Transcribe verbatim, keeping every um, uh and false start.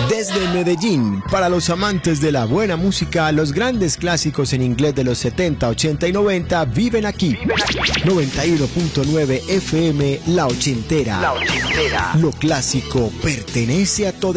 Desde Medellín, para los amantes de la buena música, los grandes clásicos en inglés de los setenta, ochenta y noventa viven aquí. noventa y uno punto nueve F M, La Ochentera. La Ochentera. Lo clásico pertenece a todos.